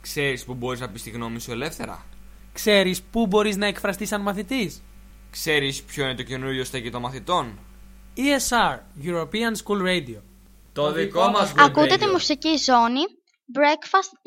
Ξέρεις που μπορείς να πεις τη γνώμη σου ελεύθερα? Ξέρεις πού μπορείς να εκφραστείς σαν μαθητής? Ξέρεις ποιο είναι το καινούριο στέκι των μαθητών? ESR, European School Radio. Το δικό μας Ακούτε τη μουσική ζώνη Breakfast